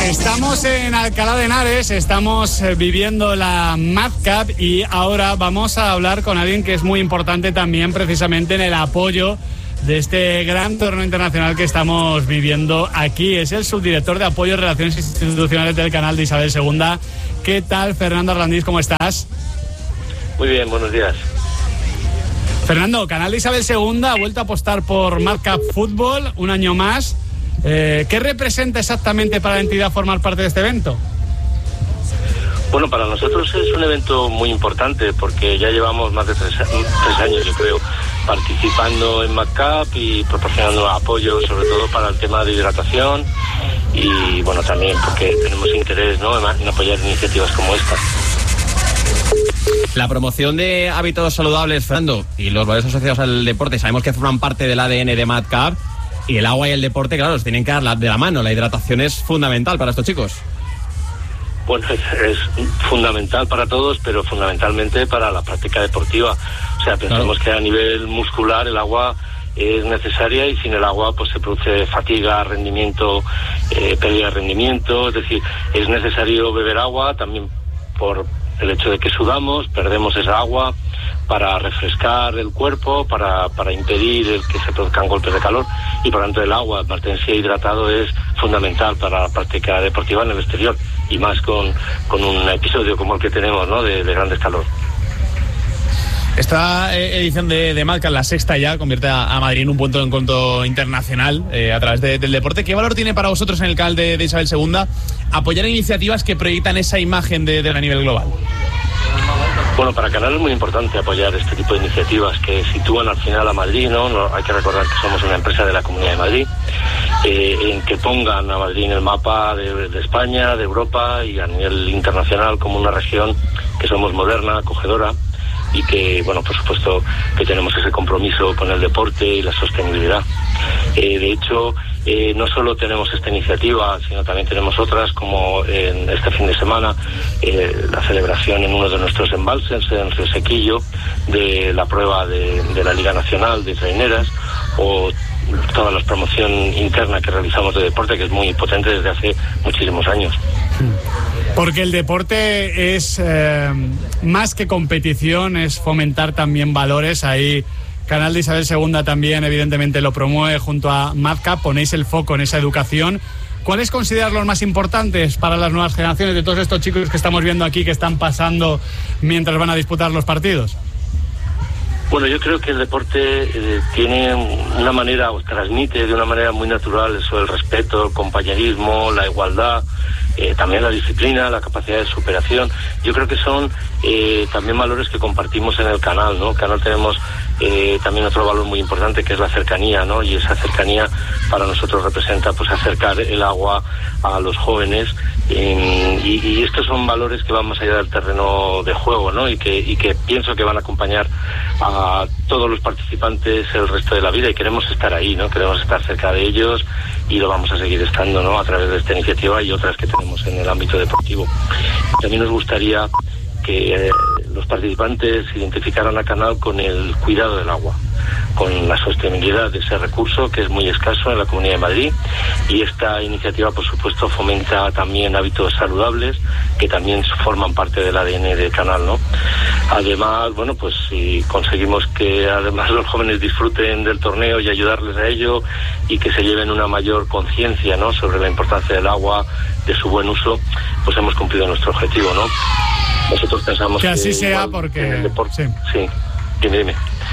Estamos en Alcalá de Henares, estamos viviendo la Mad Cup y ahora vamos a hablar con alguien que es muy importante también precisamente en el apoyo de este gran torneo internacional que estamos viviendo aquí. Es el subdirector de Apoyo y Relaciones Institucionales del Canal de Isabel II. ¿Qué tal, Fernando Arlandiz? ¿Cómo estás? Muy bien, buenos días. Fernando, Canal de Isabel II ha vuelto a apostar por Mad Cup Fútbol un año más. ¿Qué representa exactamente para la entidad formar parte de este evento? Bueno, para nosotros es un evento muy importante porque ya llevamos más de tres años, yo creo, participando en Mad Cup y proporcionando apoyo, sobre todo para el tema de hidratación y, bueno, también porque tenemos interés, ¿no?, en apoyar iniciativas como esta. La promoción de hábitos saludables, Fernando, y los valores asociados al deporte, sabemos que forman parte del ADN de Mad Cup. Y el agua y el deporte, claro, se tienen que dar de la mano. La hidratación es fundamental para estos chicos. Bueno, es fundamental para todos, pero fundamentalmente para la práctica deportiva. O sea, pensamos que a nivel muscular el agua es necesaria y sin el agua pues se produce fatiga, rendimiento, pérdida de rendimiento. Es decir, es necesario beber agua también por el hecho de que sudamos, perdemos esa agua para refrescar el cuerpo, para impedir que se produzcan golpes de calor y por tanto el agua, mantenerse hidratado es fundamental para la práctica deportiva en el exterior y más con un episodio como el que tenemos, ¿no?, de grandes calor. Esta edición de Mad Cup, la sexta ya, convierte a Madrid en un punto de encuentro internacional a través del deporte. ¿Qué valor tiene para vosotros en el canal de Isabel II apoyar iniciativas que proyectan esa imagen a nivel global? Bueno, para Canal es muy importante apoyar este tipo de iniciativas que sitúan al final a Madrid, ¿no? Hay que recordar que somos una empresa de la Comunidad de Madrid, en que pongan a Madrid en el mapa de España, de Europa y a nivel internacional como una región que somos moderna, acogedora y que, bueno, por supuesto que tenemos ese compromiso con el deporte y la sostenibilidad. De hecho, no solo tenemos esta iniciativa, sino también tenemos otras, como en este fin de semana, la celebración en uno de nuestros embalses, en Río Sequillo, de la prueba de la Liga Nacional de Traineras, o toda la promoción interna que realizamos de deporte, que es muy potente desde hace muchísimos años. Porque el deporte es más que competición, es fomentar también valores. Ahí Canal de Isabel II también evidentemente lo promueve junto a Mad Cup, ponéis el foco en esa educación. ¿Cuáles consideras los más importantes para las nuevas generaciones de todos estos chicos que estamos viendo aquí, que están pasando mientras van a disputar los partidos? Bueno, yo creo que el deporte tiene una manera, o transmite de una manera muy natural eso, el respeto, el compañerismo, la igualdad, también la disciplina, la capacidad de superación. Yo creo que son también valores que compartimos en el canal, ¿no? En el canal tenemos también otro valor muy importante, que es la cercanía, ¿no? Y esa cercanía para nosotros representa pues acercar el agua a los jóvenes, y estos son valores que van más allá del terreno de juego, ¿no? Y que pienso que van a acompañar a todos los participantes el resto de la vida, y queremos estar ahí, ¿no? Queremos estar cerca de ellos y lo vamos a seguir estando, ¿no?, a través de esta iniciativa y otras que tenemos en el ámbito deportivo. También nos gustaría que los participantes identificaran a Canal con el cuidado del agua, con la sostenibilidad de ese recurso que es muy escaso en la Comunidad de Madrid, y esta iniciativa por supuesto fomenta también hábitos saludables que también forman parte del ADN del canal, ¿no? Además, bueno, pues si conseguimos que además los jóvenes disfruten del torneo y ayudarles a ello y que se lleven una mayor conciencia, ¿no?, sobre la importancia del agua, de su buen uso, pues hemos cumplido nuestro objetivo, ¿no? Nosotros pensamos que así sea, porque en el deporte, sí. Dime.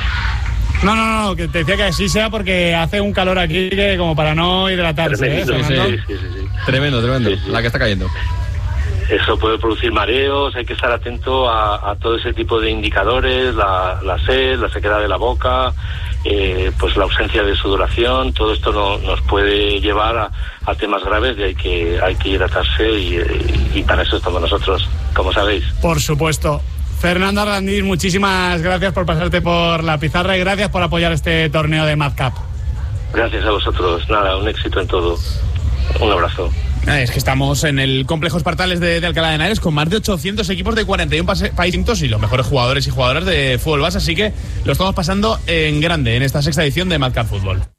No, que te decía que así sea porque hace un calor aquí que como para no hidratarse. Sí. Tremendo, sí. La que está cayendo. Eso puede producir mareos, hay que estar atento a todo ese tipo de indicadores, la sed, la sequedad de la boca, pues la ausencia de sudoración. Todo esto nos puede llevar a temas graves, y hay que hidratarse y para eso estamos nosotros, como sabéis. Por supuesto. Fernando Arlandiz, muchísimas gracias por pasarte por la pizarra y gracias por apoyar este torneo de Mad Cup. Gracias a vosotros. Nada, un éxito en todo. Un abrazo. Es que estamos en el complejo Espartales de Alcalá de Henares con más de 800 equipos de 41 países y los mejores jugadores y jugadoras de fútbol base, así que lo estamos pasando en grande en esta sexta edición de Mad Cup Fútbol.